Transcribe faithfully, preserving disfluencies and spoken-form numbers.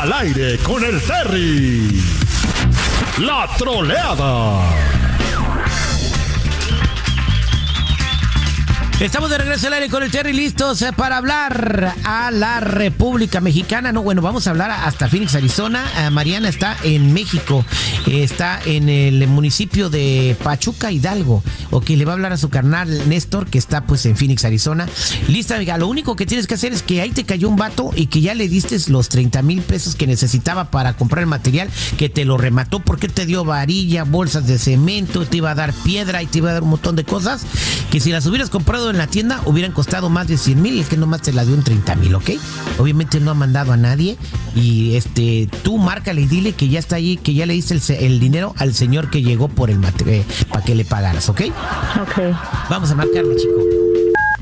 Al aire con el Terry. La troleada. Estamos de regreso al aire con el Terry, listos para hablar a la República Mexicana. No, bueno, vamos a hablar hasta Phoenix, Arizona. Uh, Mariana está en México, eh, está en el municipio de Pachuca, Hidalgo. Ok, le va a hablar a su carnal Néstor, que está pues en Phoenix, Arizona. Lista, amiga, lo único que tienes que hacer es que ahí te cayó un vato y que ya le diste los treinta mil pesos que necesitaba para comprar el material, que te lo remató porque te dio varilla, bolsas de cemento, te iba a dar piedra y te iba a dar un montón de cosas que si las hubieras comprado en la tienda hubieran costado más de cien mil y el que nomás te la dio en treinta mil, ¿ok? Obviamente no ha mandado a nadie y este tú márcale y dile que ya está ahí, que ya le diste el, el dinero al señor que llegó por el material para que le pagaras, ¿ok? Ok. Vamos a marcarle, chico.